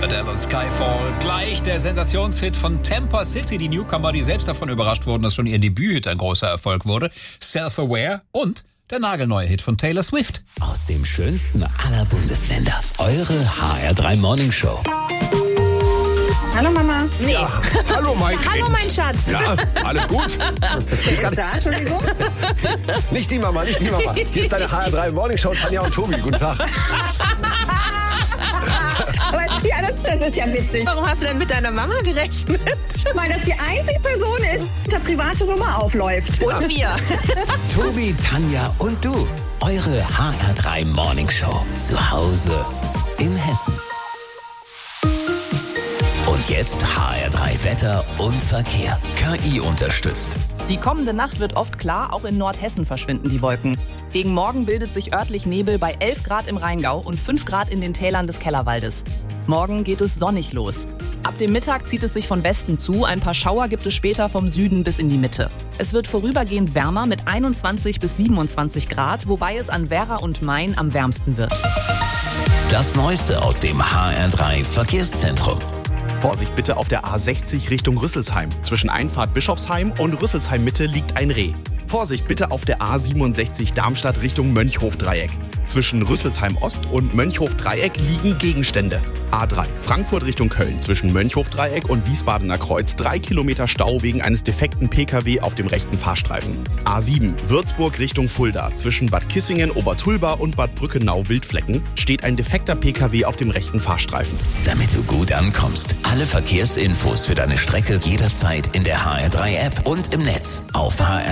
Adele und Skyfall. Gleich der Sensationshit von Tampa City. Die Newcomer, die selbst davon überrascht wurden, dass schon ihr Debüthit ein großer Erfolg wurde. Self-Aware und der nagelneue Hit von Taylor Swift. Aus dem schönsten aller Bundesländer. Eure HR3 Morning Show. Hallo Mama. Nee. Ja, hallo mein Kind. Hallo mein Schatz. Ja, alles gut? Wer ist da? Entschuldigung. Nicht die Mama, nicht die Mama. Hier ist deine HR3 Morning Show, Tanja und Tobi. Guten Tag. Aber ja, das ist ja witzig. Warum hast du denn mit deiner Mama gerechnet? Weil das die einzige Person ist, die der private Nummer aufläuft. Und wir. Tobi, Tanja und du. Eure HR3 Morning Show. Zu Hause in Hessen. Und jetzt HR3 Wetter und Verkehr. KI unterstützt. Die kommende Nacht wird oft klar, auch in Nordhessen verschwinden die Wolken. Gegen Morgen bildet sich örtlich Nebel bei 11 Grad im Rheingau und 5 Grad in den Tälern des Kellerwaldes. Morgen geht es sonnig los. Ab dem Mittag zieht es sich von Westen zu, ein paar Schauer gibt es später vom Süden bis in die Mitte. Es wird vorübergehend wärmer mit 21 bis 27 Grad, wobei es an Werra und Main am wärmsten wird. Das Neueste aus dem HR3 Verkehrszentrum. Vorsicht bitte auf der A60 Richtung Rüsselsheim. Zwischen Einfahrt Bischofsheim und Rüsselsheim Mitte liegt ein Reh. Vorsicht bitte auf der A67 Darmstadt Richtung Mönchhof-Dreieck. Zwischen Rüsselsheim Ost und Mönchhof-Dreieck liegen Gegenstände. A3 Frankfurt Richtung Köln. Zwischen Mönchhof-Dreieck und Wiesbadener Kreuz 3 Kilometer Stau wegen eines defekten Pkw auf dem rechten Fahrstreifen. A7 Würzburg Richtung Fulda. Zwischen Bad Kissingen, Obertulba und Bad Brückenau-Wildflecken steht ein defekter Pkw auf dem rechten Fahrstreifen. Damit du gut ankommst. Alle Verkehrsinfos für deine Strecke jederzeit in der HR3 App und im Netz auf HR